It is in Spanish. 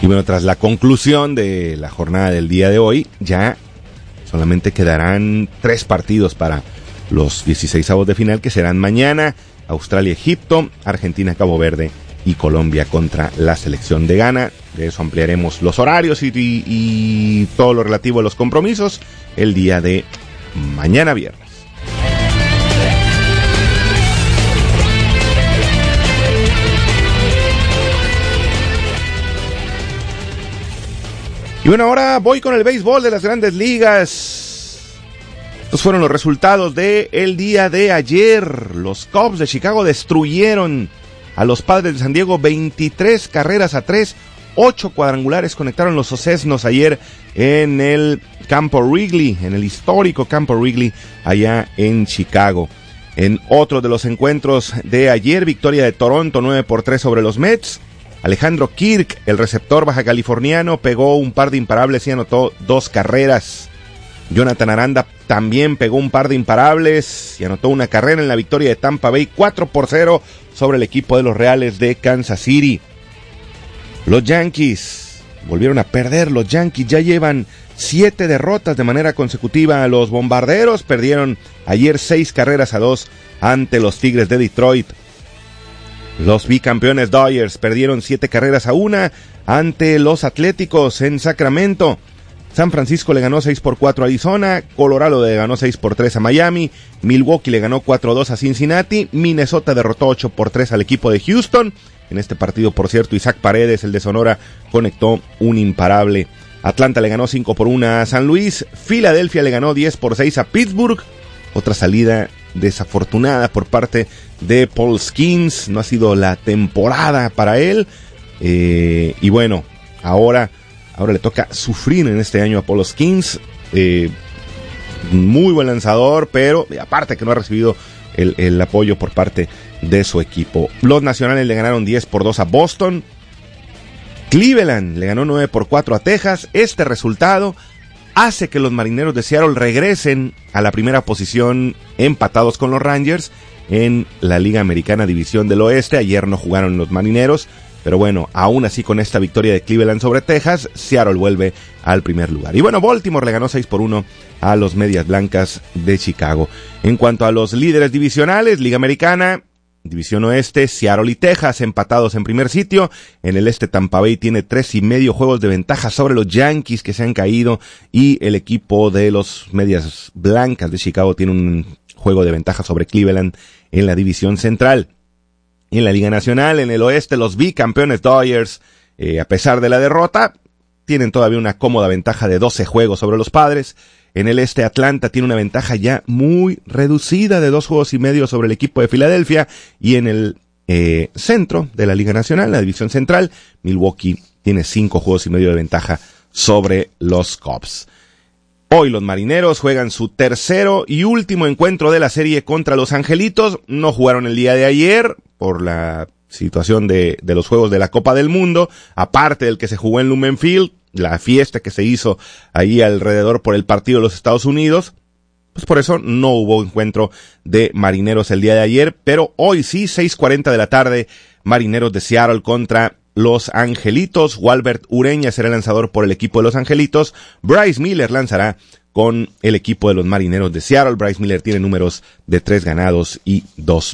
Y bueno, tras la conclusión de la jornada del día de hoy, ya solamente quedarán 3 partidos para los 16avos de final, que serán mañana: Australia-Egipto, Argentina-Cabo Verde y Colombia contra la selección de Ghana. De eso ampliaremos los horarios y todo lo relativo a los compromisos el día de mañana viernes. Y bueno, ahora voy con el béisbol de las Grandes Ligas. Estos fueron los resultados del día de ayer. Los Cubs de Chicago destruyeron a los Padres de San Diego 23 carreras a 3. 8 cuadrangulares conectaron los Ocesnos ayer en el Campo Wrigley, en el histórico Campo Wrigley, allá en Chicago. En otro de los encuentros de ayer, victoria de Toronto 9-3 sobre los Mets. Alejandro Kirk, el receptor baja californiano, pegó un par de imparables y anotó 2 carreras. Jonathan Aranda también pegó un par de imparables y anotó una carrera en la victoria de Tampa Bay 4-0 sobre el equipo de los Reales de Kansas City. Los Yankees volvieron a perder. Los Yankees ya llevan 7 derrotas de manera consecutiva a los Bombarderos. Perdieron ayer 6 carreras a 2 ante los Tigres de Detroit. Los bicampeones Dodgers perdieron 7 carreras a 1 ante los Atléticos en Sacramento. San Francisco le ganó 6-4 a Arizona, Colorado le ganó 6-3 a Miami, Milwaukee le ganó 4-2 a Cincinnati, Minnesota derrotó 8-3 al equipo de Houston. En este partido, por cierto, Isaac Paredes, el de Sonora, conectó un imparable. Atlanta le ganó 5-1 a San Luis, Filadelfia le ganó 10-6 a Pittsburgh. Otra salida desafortunada por parte de Paul Skeens, no ha sido la temporada para él, y bueno, ahora le toca sufrir en este año a Paul Skeens. Muy buen lanzador, pero aparte que no ha recibido el apoyo por parte de su equipo. Los Nacionales le ganaron 10-2 a Boston. Cleveland le ganó 9-4 a Texas. Este resultado hace que los Marineros de Seattle regresen a la primera posición, empatados con los Rangers en la Liga Americana División del Oeste. Ayer no jugaron los Marineros, pero bueno, aún así con esta victoria de Cleveland sobre Texas, Seattle vuelve al primer lugar. Y bueno, Baltimore le ganó 6-1 a los Medias Blancas de Chicago. En cuanto a los líderes divisionales, Liga Americana, División Oeste, Seattle y Texas empatados en primer sitio. En el este, Tampa Bay tiene 3.5 juegos de ventaja sobre los Yankees, que se han caído, y el equipo de los Medias Blancas de Chicago tiene un juego de ventaja sobre Cleveland en la División Central. En la Liga Nacional, en el oeste, los bicampeones Dodgers, a pesar de la derrota, tienen todavía una cómoda ventaja de 12 juegos sobre los Padres. En el este, Atlanta tiene una ventaja ya muy reducida de 2 juegos y medio sobre el equipo de Filadelfia. Y en el centro de la Liga Nacional, la División Central, Milwaukee tiene 5 juegos y medio de ventaja sobre los Cubs. Hoy los Marineros juegan su tercero y último encuentro de la serie contra los Angelitos. No jugaron el día de ayer por la situación de los Juegos de la Copa del Mundo, aparte del que se jugó en Lumen Field, la fiesta que se hizo ahí alrededor por el partido de los Estados Unidos. Pues por eso no hubo encuentro de Marineros el día de ayer, pero hoy sí, 6:40 de la tarde, Marineros de Seattle contra los Angelitos. Walbert Ureña será el lanzador por el equipo de los Angelitos. Bryce Miller lanzará con el equipo de los Marineros de Seattle. Bryce Miller tiene números de 3 ganados y 2